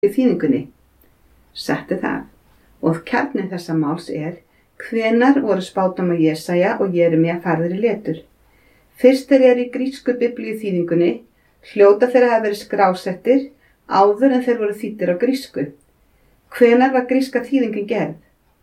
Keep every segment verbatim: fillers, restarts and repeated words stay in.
í þýðingunni. Satt er það. Og kjarni þessa máls er, hvenær voru spádómar Jesaja og Jeremía færðir í letur. Fyrst þeir eru í grísku biblíu þýðingunni, hljóta þeir að hafa verið skrásettir áður en þeir voru þýddir á grísku. Hvenær var gríska þýðingin gerð?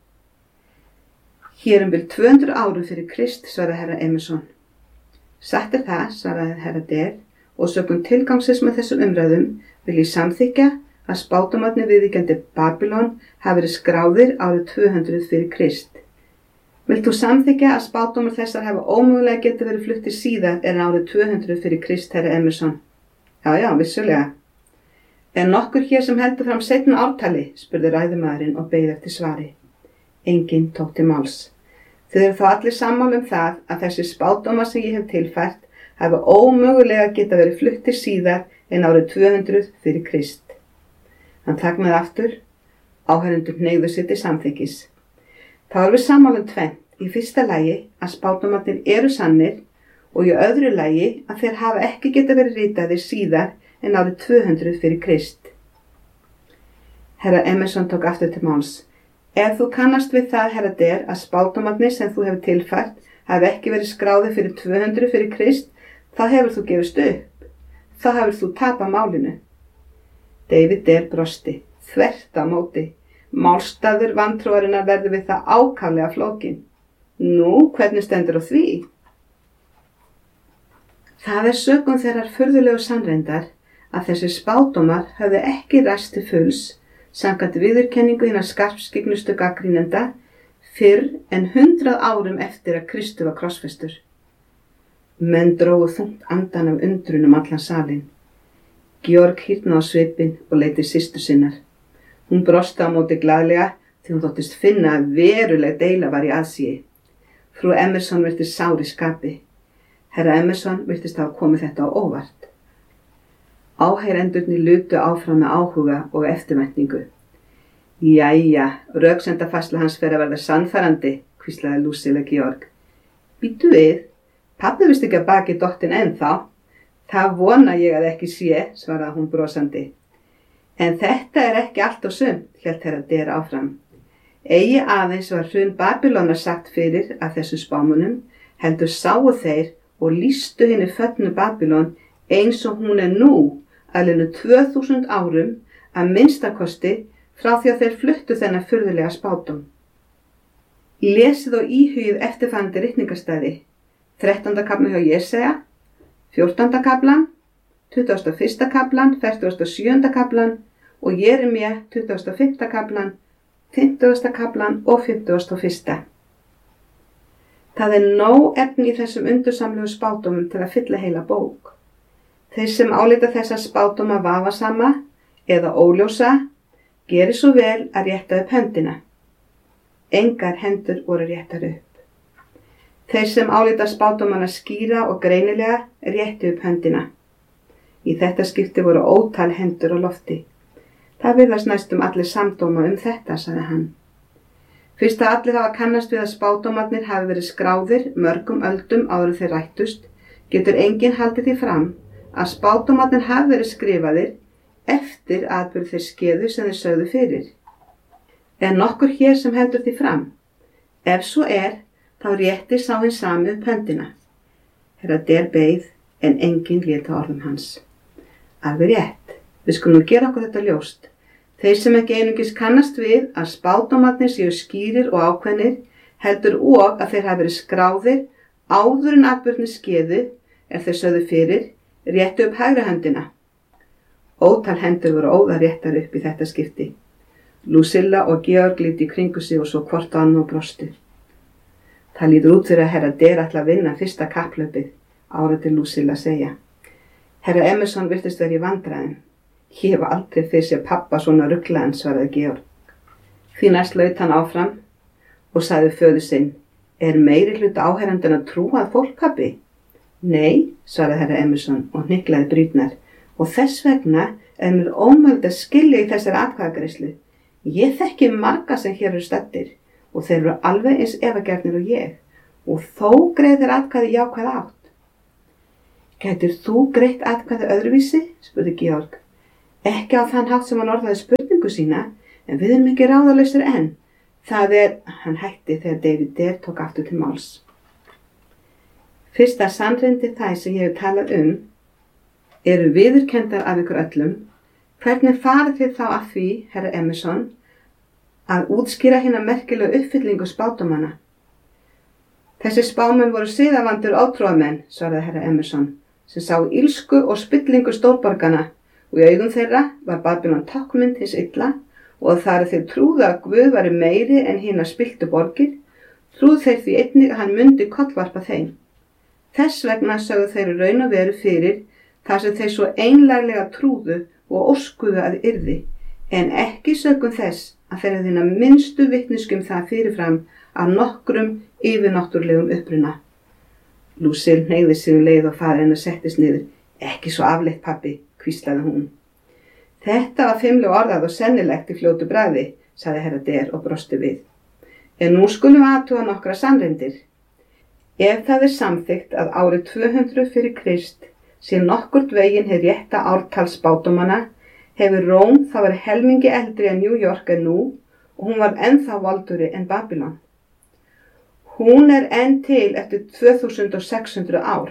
Hér um bil tvö hundruð árum fyrir Krist, svaraði herra Emerson. Satt er það, svaraði herra Der, og sökum tilgangsins með þessum umræðum vil ég samþykja að spádómarnir viðvíkjandi Babylon hafi verið skráðir árið tvö hundruð fyrir Krist. Vilt þú samþykja að spádómar þessar hafa ómögulega getið verið fluttir síðar en árið tvö hundruð fyrir Krist, herra Emerson? Já, já, vissulega. Er nokkur hér sem heldur fram seinna ártali, spurði ræðumaðurinn og beið eftir svari. Enginn tók til máls. Þið eru þá allir sammála um það að þessi spádómar sem ég hef tilfært hafa ómögulega geta verið fluttir síðar en árið tvö hundruð fyrir Krist. Hann þagnaði aftur, áheyrendur hneigðu sig til samþykkis. Þá erum við sammála um tvennt. Í fyrsta lagi að spádómarnir eru sannir og í öðru lagi að þeir hafa ekki geta verið ritaðir síðar en árið tvö hundruð fyrir Krist. Herra Emerson tók aftur til máls. Ef þú kannast við það, herra Der, að spádómarnir sem þú hefur tilfært hafi ekki verið skráðir fyrir tvö hundruð fyrir Krist, þá hefur þú gefist upp. Þá hefur þú tapað málinu. David Der brosti, þvert á móti. Málstaður vantrúarinnar verður við það ákaflega flókin. Nú, hvernig stendur á því? Það er sökum þeirrar furðulegu sannreyndar að þessi spádómar höfðu ekki ræst til fulls samkvæmt viðurkenningu hinna skarpskygnustu gagnrýnenda fyrr en hundrað árum eftir að Kristur var krossfestur. Menn drógu þungt andan af undrun um allan salinn. Georg hýrnaði á svipinn og leit til systur sinnar. Hún brosti á móti glaðlega því hún þóttist finna að veruleg deila var í aðsigi. Frú Emerson virtist sár í skapi. Herra Emerson virtist hafa komið þetta á óvart. Áheyrendurnir lutu áfram með áhuga og eftirvæntingu. Jæja, röksemdafærsla hans fer að verða sannfærandi, hvíslaði Lucilla Georg. Bíddu við, pabbi vist ekki að baki dóttin ennþá. Það vona ég að ekki sé, svaraði hún brosandi. En þetta er ekki allt og sumt, hélt herra Der áfram. Eigi aðeins var hrun Babylonar sagt fyrir af þessum spámunum, heldur sáu þeir og lýstu henni föllnu Babylon eins og hún er nú, alveg tvö þúsund árum, að minnstakosti frá því að þeir fluttu þennan furðulega spádóm. Lesið og íhugið eftirfarandi ritningarstæði. þrettánda kafli hjá Jesaja, fjórtánda kaflan, tuttugasta og fyrsta kaflan, fertugasta og sjöunda kaflan og Jeremía tuttugasta og fimmta kaflan, fimmtugasta kaflan og fimmtugasta og fyrsta. Það er nóg efni í þessum undursamlegu spádómum til að fylla heila bók. Þeir sem álíta þessa spádóma vafasama eða óljósa gerir svo vel að rétta upp höndina. Engar hendur voru réttar upp. Þeir sem álíta spádómana skýra og greinilega réttu upp höndina. Í þetta skipti voru ótal hendur á lofti. Það virðast næstum allir samdóma um þetta, sagði hann. Fyrst að allir hafa kannast við að spádómarnir hafi verið skráðir mörgum öldum áður en þeir rættust, getur enginn haldið því fram að spádómarnir hafi verið skrifaðir eftir atburð þeir skeðu sem þeir sögðu fyrir. Er nokkur hér sem heldur því fram? Ef svo er, þá rétti sá hinn sami upp höndina. Herra Der beið en enginn lét á orðum hans. Alveg rétt, við skulum gera okkur þetta ljóst. Þeir sem ekki einungis kannast við að spádómarnir séu skýrir og ákveðnir, heldur og að þeir hafi verið skráðir áður en atburðirnir skeðu, ef þeir sögðu fyrir, réttu upp hægri höndina. Ótal hendur voru óðar réttar upp í þetta skipti. Lucilla og Georg líti í kringu sig og svo hvort á annað og brostu. Það lítur út fyrir að herra Der ætla að vinna fyrsta kapphlaupið, áræddi Lucilla að segja. Herra Emerson virtist verið í vandræðum. Ég hef aldrei fyrir sér pappa svona ruglaðan, svaraði Georg. Því næst laut hann áfram og sagði föður sinn, er meiri hluta áheyrandinn að trúa að fólk pabbi? Nei, svaraði herra Emerson og hnyklaði brýnnar, og þess vegna er mér ómögulegt að skilja í þessari atkvæðagreiðslu. Ég þekki marga sem hér eru staddir og þeir eru alveg eins efagjarnir og ég, og þó greiðir atkvæði jákvæð átt. Gætir þú greitt atkvæði öðruvísi? Spurði Georg. Ekki á þann hátt sem hann orðaði spurningu sína, en við erum ekki ráðalausir enn. Það er, hann hætti þegar David Dare tók aftur til máls. Fyrsta sannreyndi þær sem ég hef talað um eru viðurkenndar af ykkur öllum. Hvernig farið þið þá að því, herra Emerson, að útskýra hina merkilegu uppfyllingu spádómanna? Þessi spámenn voru siðavandur ótrúarmenn, svaraði herra Emerson, sem sá ílsku og spillingu stórborgana og í augum þeirra var Babylon táknmynd hins illa og þar þeir trúðu að Guð væri meiri en hinar spilltu borgir, trúðu þeir því einnig að hann mundi kollvarpa þeim. Þess vegna sögðu þeir raun og veru fyrir þar sem þeir svo einlaglega trúðu og óskuðu að yrði, en ekki sögum þess að þeir hefðu hina minnstu vitneskju um það fyrirfram að nokkrum yfirnáttúrlegum uppruna. Lucille hneigði sig um leið og faðir hennar settist niður. Ekki svo afleitt, pabbi, hvíslaði hún. Þetta var fimlega orðað og sennilegt í fljótu bragði, sagði herra Dare og brosti við. En nú skulum við athuga nokkra sannreindir. Ef það er samþykkt að árið tvö hundruð fyrir Krist sé nokkurt veginn hið rétta ártal spádómanna, hefur Róm þá verið helmingi eldri en New York en nú og hún var ennþá voldugri en Babylon. Hún er enn til eftir tvö þúsund sex hundruð ár.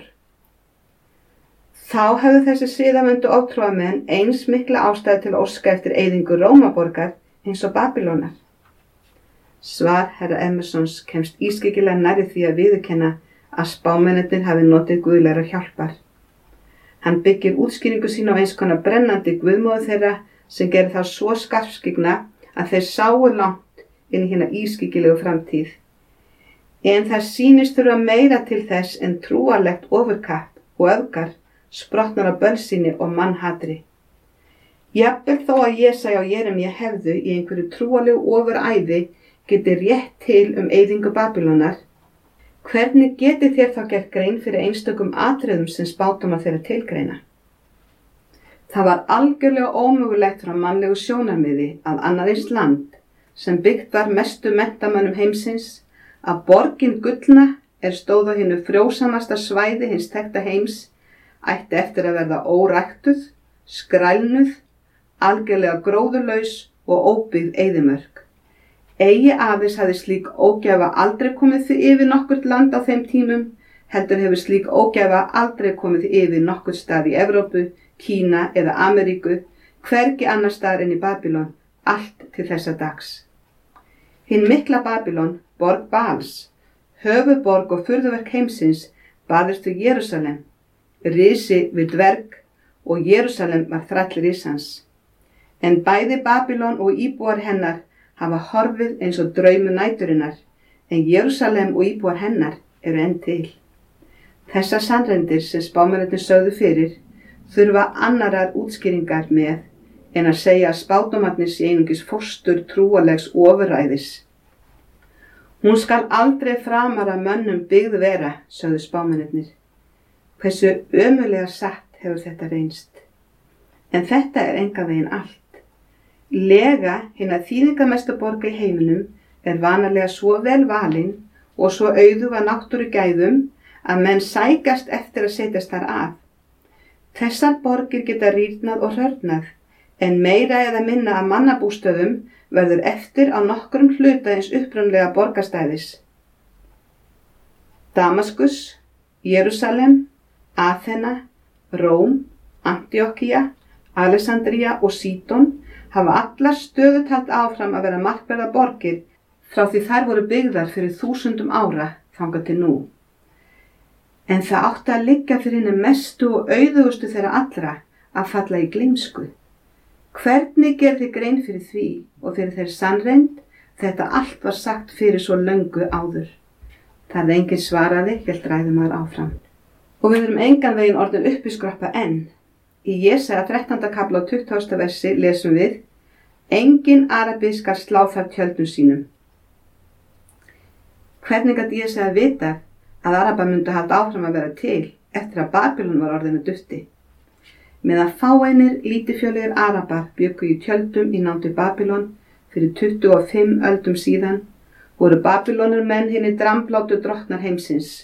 Þá hefðu þessi siðavöndu ótrúarmenn eins mikla ástæðu til að óska eftir eyðingu Rómaborgar eins og Babylónar. Svar herra Emersons kemst ískyggilega nærri því að viðurkenna að spámennirnir hafi notið guðlegrar hjálpar. Hann byggir útskýringu sín á eins konar brennandi guðmóðu þeirra sem gerir þá svo skarpskyggna að þeir sáu langt inn í hina ískyggilegu framtíð. En það sýnist þurfa meira til þess en trúarlegt ofurkapp og öfgar sprottnar af bölsýni og mannhatri. Jafnvel þó að Jesaja og Jeremía hefðu í einhverju trúarlegu ofuræði geti rétt til um eyðingu Babylónar, hvernig geti þér þá gert grein fyrir einstökum atriðum sem spádómar þeirra tilgreina? Það var algjörlega ómögulegt frá mannlegu sjónarmiði að annað eins land, sem byggt var mestu menntamönnum heimsins, að borgin gullna er stóð á hinu frjósamasta svæði hins þekkta heims, ætti eftir að verða óræktuð, skrælnuð, algjörlega gróðurlaus og óbyggð eyðimörk. Eigi aðeins hafði slík ógæfa aldrei komið yfir nokkurt land á þeim tímum, heldur hefur slík ógæfa aldrei komið yfir nokkurt stað í Evrópu, Kína eða Ameríku, hvergi annar staðar en í Babylon, allt til þessa dags. Hinn mikla Babylon, borg Bals, höfuborg og furðuverk heimsins, barðist við Jerúsalem, risi við dverg og Jerúsalem var þræll risans. En bæði Babylon og íbúar hennar hafa horfið eins og draumu næturinnar, en Jerúsalem og íbúar hennar eru enn til. Þessar sannreindir sem spámennirnir sögðu fyrir þurfa annarar útskýringar með en að segja að spádómarnir sé einungis fóstur trúarlegs ofuræðis. Hún skal aldrei framar að mönnum byggð vera, sögðu spámennirnir. Hversu ömurlega satt hefur þetta reynst. En þetta er engan veginn allt. Lega hinna þýðingamestu borga í heiminum er vanalega svo vel valin og svo auðug að náttúru gæðum að menn sækast eftir að setjast þar að. Þessar borgir geta rýrnað og hrörnað, en meira eða minna af mannabústöðum verður eftir á nokkrum hluta eins upprunlega borgarstæðis. Damaskus, Jerúsalem, Aþena, Róm, Antíokkía, Alexandría og Sídon hafa allar stöðugt haldið áfram að vera markverðar borgir frá því þær voru byggðar fyrir þúsundum ára þangað til nú. En það átti að liggja fyrir hinum mestu og auðugustu þeirra allra að falla í gleymsku. Hvernig gerði grein fyrir því og fyrir þeirri sannreind þetta allt var sagt fyrir svo löngu áður? Það enginn svaraði, hélt ræðumaður áfram. Og við erum engan veginn orðin uppiskroppa enn. Í Jesaja þrettánda kafla og tuttugasta versi lesum við: Enginn arabi skal slá þar tjöldum sínum. Hvernig gat Jesaja vitað að Araba myndu halda áfram að vera til eftir að Babylon var orðinu dufti? Meðan fáeinir lítilfjörlegir Arabar bjuggu í tjöldum í nánd við Babylon fyrir tuttugu og fimm öldum síðan, voru Babylonur menn hinni dramblátu drottnar heimsins.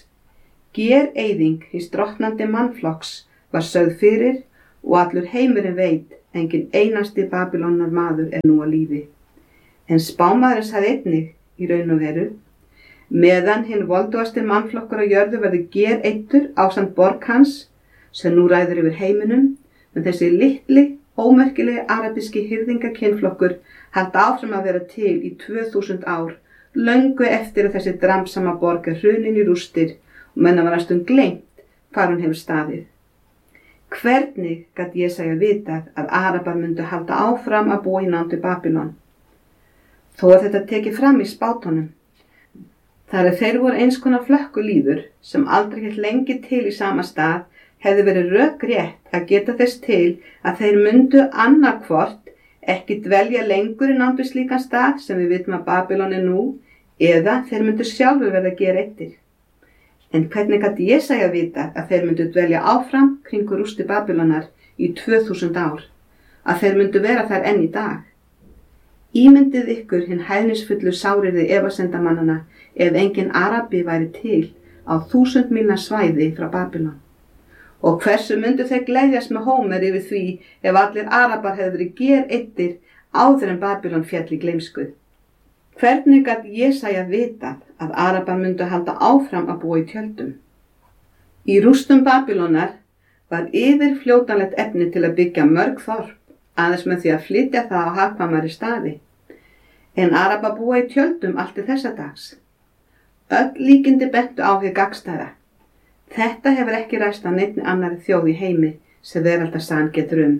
Gereyðing hins drottnandi mannflokks var sögð fyrir og allur heimurinn veit engin einasti Babýlonar maður er nú á lífi. En spámaðurinn sagði einnig í raun og veru, meðan hinn voldugasti mannflokkur á jörðu verður gereyddur ásamt borg hans, sem nú ræður yfir heiminum, en þessi litli, ómerkilegi arabíski hirðingakynflokkur halda áfram að vera til í tvö þúsund ár, löngu eftir að þessi dramsama borg er hrunin í rústir og menn var næstum gleymt hvar hún hefur staðið. Hvernig gat Jesaja vitað að Arabar myndu halda áfram að búa í nánd við Babýlon? Þó að þetta tekið fram í spátunum. Þar að þeir voru eins konar flökkulýður sem aldrei hélt lengi til í sama stað, hefði verið rökrétt að geta þess til að þeir myndu annarkvort ekki dvelja lengur í nánd við slíkan stað sem við vitum að Babýlon er nú, eða þeir myndu sjálfur verða gereyddir. En hvernig gat Jesaja vita að þeir myndu dvelja áfram kringu rústi Babýlonar í tvö þúsund ár, að þeir myndu vera þar enn í dag? Ímyndið ykkur hinn hæðnisfullu sáriði efasendamannana ef engin Arabi væri til á þúsund mílna svæði frá Babýlon. Og hversu myndu þeir gleðjast með Hómer yfir því ef allir Arabar hefðu verið gereyddir áður en Babýlon féll í gleymsku? Hvernig gat Jesaja vitað að Arabar myndu halda áfram að búa í tjöldum? Í rústum Babýlonar var yfirfljótanlegt efni til að byggja mörg þorp, aðeins með því að flytja það á hagkvæmari staði. En Arabar búa í tjöldum allt til þessa dags. Öll líkindi bentu á hið gagnstæða. Þetta hefur ekki ræst á neinni annarri þjóð í heimi sem veraldarsagan getur um.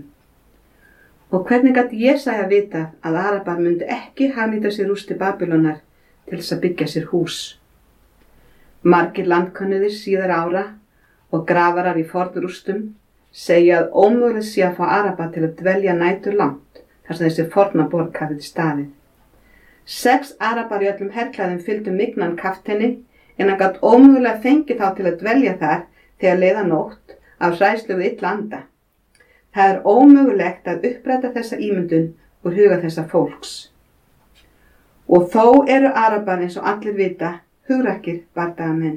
Og hvernig gat Jesaja vitað að Arabar myndu ekki hagnýta sér rústi Babýlonar til þess að byggja sér hús? Margir landkönnuðir síðar ára og grafarar í fornrústum segja að ómögulegt sé að fá Araba til að dvelja nætur langt þar sem þessi forna borg hafði staðið. Sex Arabar í öllum herklæðum fylgdu mygnan kafteini en hann gat ómögulega fengið þá til að dvelja þar þegar leið á nótt af hræðslu við illa anda. Það er ómögulegt að uppræta þessa ímyndun úr huga þessa fólks. Og þó eru Arabar eins og allir vita hugrakkir bardagamenn.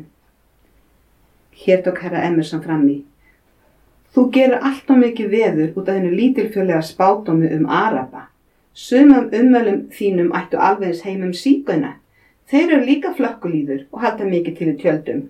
Hér tók herra Emerson fram í. Þú gerir allt of mikið veður út af hennu lítilfjörlega spádómi um Araba. Sumum ummælum þínum ættu alveg eins heim um sígauna. Þeir eru líka flökkulýður og halda mikið til í tjöldum.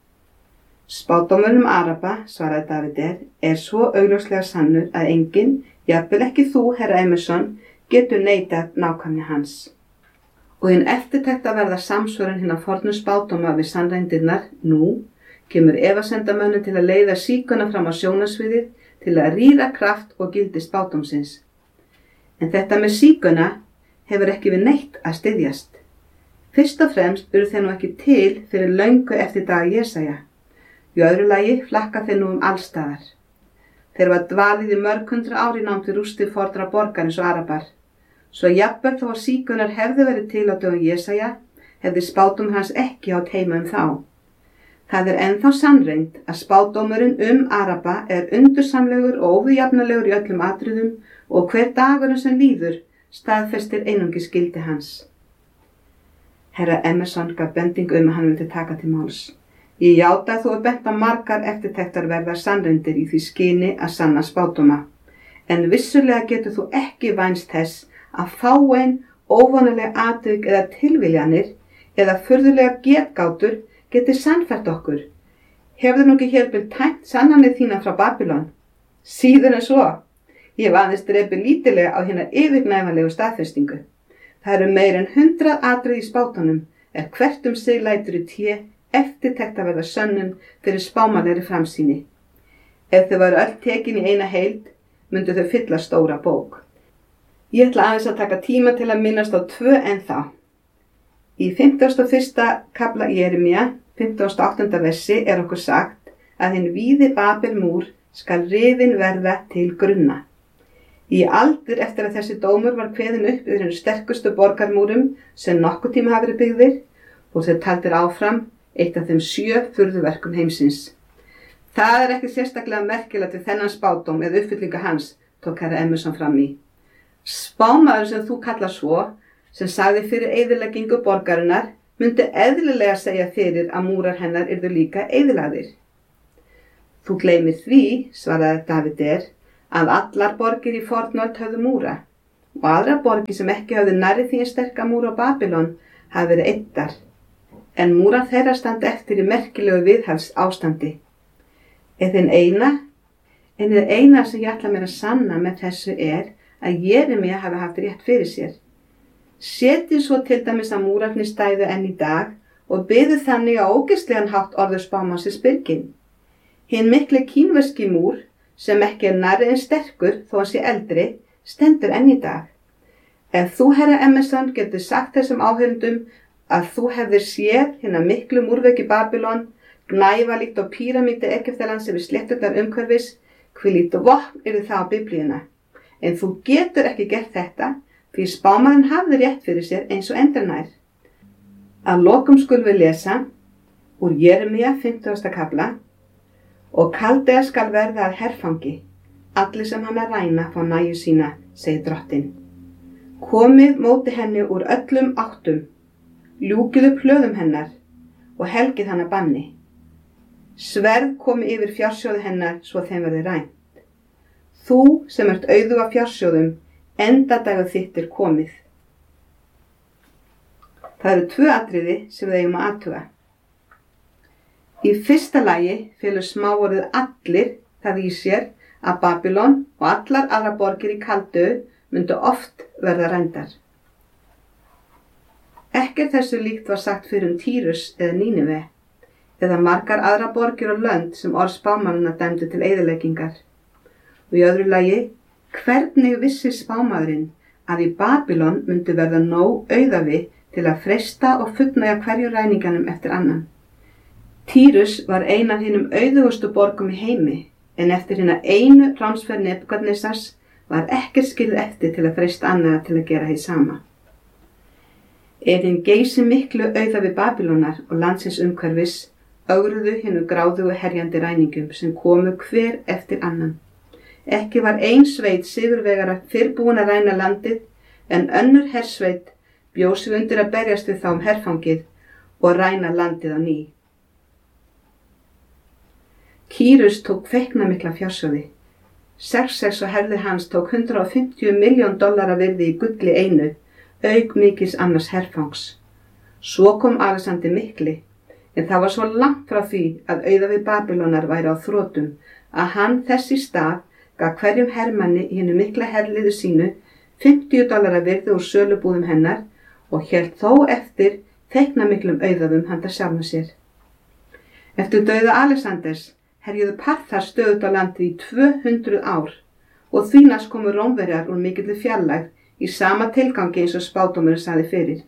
Spádómur um Araba, svaraði Davíð, er svo augljóslega sannur að enginn, jafnvel ekki þú, herra Emerson, getur neitað nákvæmni hans. Og hinn eftirtekta verða samsvörun hinna fornu spádóma við sannreindirnar, nú, kemur efasendamönnum til að leiða síguna fram á sjónarsviðið til að rýra kraft og gildi spádómsins. En þetta með síguna hefur ekki við neitt að styðjast. Fyrst og fremst eru þeir nú ekki til fyrir löngu eftir dag Jesaja. Í öðru lagi flakka þeir nú um allstaðar. Þeir var dvalið í mörg hundra ári námt við rústir fornra borgar eins og Arabar. Svo jafnvel þó að sígunar hefði verið til á dögum Jesaja, hefði spádómur hans ekki átt heima um þá. Það er ennþá sannreynd að spádómurinn um Araba er undursamlegur og óviðjafnalegur í öllum atriðum og hver dagurinn sem líður staðfestir einungis gildi hans. Herra Emerson gaf bendingu um að hann vildi taka til máls. Ég játa að þú er bent á margar eftirtektar verðar sannreindir í því skyni að sanna spádóma, en vissulega getur þú ekki vænst þess að fáein óvanaleg atvik eða tilviljanir eða furðulega getgátur geti sannfært okkur. Hefur nú ekki hérbyl tæmt sannanir þína frá Babýlon? Síður en svo. Ég hef aðeins drepið lítilega á hinnar yfirgnæfanlegu staðfestingu. Það eru meir en hundrað atrið í spátunum, er hvert um sig lætur í té eftirtekta verða sönnun fyrir spámanlegri framsýni. Ef þau varu öll tekin í eina heild, myndu þau fylla stóra bók. Ég ætla aðeins að taka tíma til að minnast á tvö ennþá. Í fimmtugasta og fyrsta kafla Jeremía, fimmtugasta og áttunda versi er okkur sagt að hinn víði Babelmúr skal rifinn verða til grunna. Í aldir eftir að þessi dómur var kveðinn upp yfir hennu sterkustu borgarmúrum sem nokkuð tíma hafi verið byggðir og þeir taldir áfram eitt af þeim sjö furðuverkum heimsins. Það er ekki sérstaklega merkilegt við þennan spádóm eða uppfyllingu hans, tók herra Emerson fram í. Spámaður sem þú kallar svo, sem sagði fyrir eyðileggingu borgarinnar, myndi eðlilega segja fyrir að múrar hennar yrðu líka eyðilagðir. Þú gleymir því, svaraði Davíð, að allar borgir í fornöld höfðu múra og aðrar borgir sem ekki höfðu nærri því sterka múra á Babylon hafi verið eyddar, en múrar þeirra standi eftir í merkilegu viðhalds ástandi. En þinn eina, en það eina sem ég ætla mér að sanna með þessu er að Jeremía hafi haft rétt fyrir sér. Setið svo til dæmis að múrarnir stæðu enn í dag og byðu þannig á ógeðslegan hátt orður spámannsins byrgin. Hinn mikli kínverski múr, sem ekki er nærri en sterkur þó hann sé eldri, stendur enn í dag. Ef þú, herra Emerson, getur sagt þessum áhörendum að þú hefðir séð hinna miklu múrveggi Babylon, gnæfa líkt á píramídi Egyptalands yfir slétturnar umhverfis, hví lítið vopn eru það á Biblíuna. En þú getur ekki gert þetta, því spámaðurinn hafði rétt fyrir sér eins og endranær. Að lokum skulum við lesa úr Jeremía fimmtugasta kafla: Og Kaldea skal verða að herfangi, allir sem hann að ræna fá næju sína, segir drottinn. Komið móti henni úr öllum áttum, ljúkið upp hlöðum hennar og helgið hana banni. Sverð komi yfir fjársjóði hennar svo þeim verði rænt. Þú sem ert auðug af fjársjóðum, endadagur þitt er komið. Það eru tvö atriði sem við eigum að athuga. Í fyrsta lagi felur smáorðið allir það í sér að Babylon og allar aðra borgir í Kaldeu myndu oft verða rændar. Ekkert þessu líkt var sagt fyrir um Tírus eða Nínive, eða margar aðra borgir og lönd sem orð spámannanna dæmdu til eyðileggingar. Og í öðru lagi, hvernig vissi spámaðurinn að í Babylon myndu verða nóg auðafi til að freista og fullnægja hverju ræningjanum eftir annan? Tírus var ein af hinum auðugustu borgum í heimi, en eftir hina einu ránsferð Nebúkadnesars var ekkert skilið eftir til að freista annara til að gera hið sama. Er hinn geysi miklu auðafi Babylónar og landsins umhverfis ögruðu hinu gráðugu herjandi ræningum sem komu hver eftir annan. Ekki var ein sveit sigurvegara fyrr búin að ræna landið, en önnur hersveit bjó sig undir að berjast við þá um herfangið og ræna landið á ný. Kýrus tók feiknamikla fjársjóði. Xerxes og herðir hans tók hundrað og fimmtíu milljón dollara virði í gulli einu, auk mikils annars herfangs. Svo kom Alexander mikli, en það var svo langt frá því að auðafi Babylónar væri á þrotum að hann þess í stað gaf hverjum hermanni í hinu mikla herliðu sínu fimmtíu dollara virði úr sölubúðum hennar og hélt þó eftir feiknamiklum auðafum handa sjálfum sér. Eftir dauða Alexanders herjuðu Parþar stöðugt á landið í tvö hundruð ár og því næst komu Rómverjar úr mikilli fjarlægð í sama tilgangi eins og spádómurinn sagði fyrir.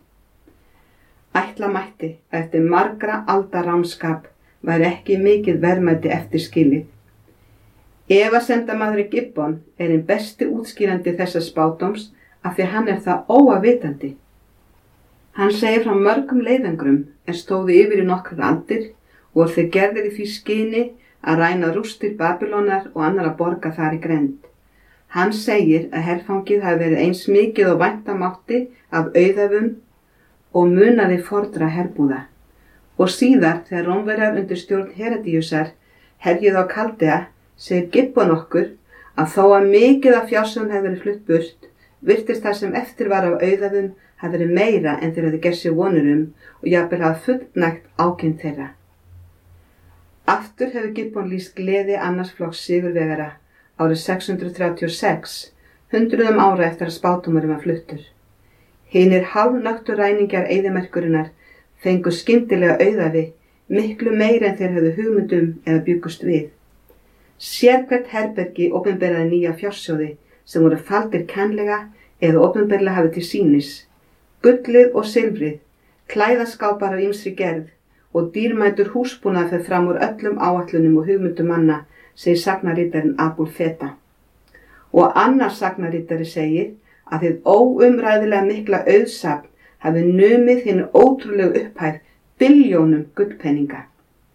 Ætla mætti að eftir margra alda ránskap væri ekki mikið verðmæti eftir skilið. Efasemdamaðurinn Gibbon er hinn besti útskýrandi þessa spádóms af því hann er það óavitandi. Hann segir frá mörgum leiðangrum en stóðu yfir í nokkrar aldir og voru þeir gerðir í því skyni að ræna rústir Babylónar og annarra borga þar í grennd. Hann segir að herfangið hafi verið eins mikið og væntamátti af auðafum og munaði fordra herbúða. Og síðar þegar Rómverjar undir stjórn Herodíusar herjuðu á Kaldea, segir Gibbon okkur að þó að mikið af fjársjóðum hefði verið flutt burt, virtist það sem eftir var af auðafum hafi verið meira en þeir hefði gert sér vonir um og jafnvel hafi fullnægt ákinn þeirra. Aftur hefur Gibbon lýst gleði annars flokks sigurvegara árið sex hundruð þrjátíu og sex, hundruðum ára eftir að spádómurinn var fluttur. Hinir hálfnöktu ræningjar eyðimerkurinnar fengu skyndilega auðafi, miklu meira en þeir höfðu hugmyndum eða bjuggust við. Sérhvert herbergi opinberaði nýja fjársjóði sem voru faldir kænlega eða opinberlega hafði til sýnis. Gullið og silfrið, klæðaskápar af ýmsri gerð og dýrmætur húsbúnað fer fram úr öllum áætlunum og hugmyndum manna, segir sagnarítarinn Abul Feta. Og annar sagnarítari segir að þið óumræðilega mikla auðsafn hafi numið hinn ótrúlegu upphæð billjónum gullpenninga.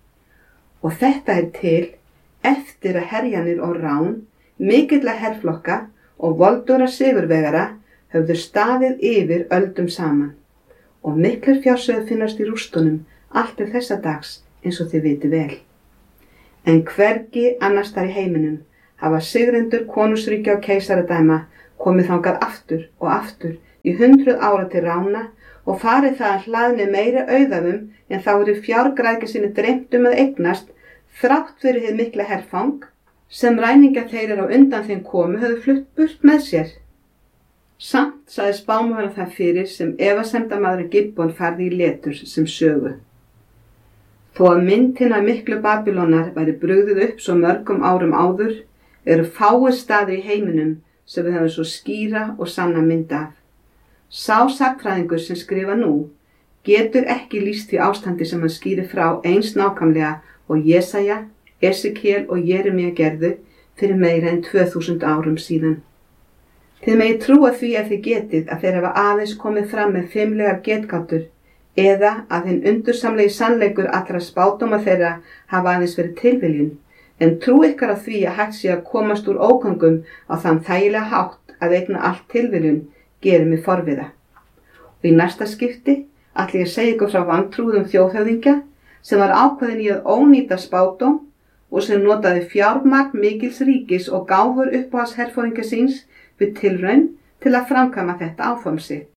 Og þetta er til eftir að herjanir og rán, mikilla herflokka og voldóra sigurvegara höfðu staðið yfir öldum saman og miklir fjársjóðir finnast í rústunum allt til þessa dags eins og þið viti vel. En hvergi annars þar í heiminum hafa sigrendur konungsríkja og keisaradæma komið þangað aftur og aftur í hundruð ára til rána og farið það hlaðni meiri auðafum en þá eru fjárgræðgi sinni dreymt um að eignast þrátt fyrir hið mikla herfang sem ræningjar þeir á undan þeim komu höfðu flutt burt með sér. Samt sagði spámaður það fyrir sem efasemdamaðurinn Gibbon færði í letur sem sögu. Þó að myndin af miklu Babýlonar væri brugðið upp svo mörgum árum áður, eru fáir staðir í heiminum sem við höfum svo skýra og sanna mynd af. Sá sagnfræðingur sem skrifa nú getur ekki lýst því ástandi sem hann skýrir frá eins nákvæmlega og Jesaja, Esekiel og Jeremía gerðu fyrir meira en tvö þúsund árum síðan. Þið megi trúa því ef þið getið að þeir hafa aðeins komið fram með fimmlegar getgátur eða að hinn undursamlegi sannleikur allra spádóma þeirra hafa aðeins verið tilviljun, en trú ykkar á því að hægt sé að komast úr ógöngum á þann þægilega hátt að eigna allt tilviljun gerir mig forviða. Og í næsta skipti ætla ég að segja ykkur frá vantrúðum þjóðhöfðingja sem var ákveðin í að ónýta spádóm og sem notaði fjármagn mikils ríkis og gáfur uppáhalds herforingja síns við tilraun til að framkvæma þetta áform sitt.